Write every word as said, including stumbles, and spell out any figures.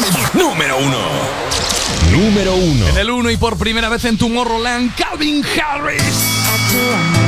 Número uno. Número uno. En el uno y por primera vez en Tomorrowland, Calvin Harris.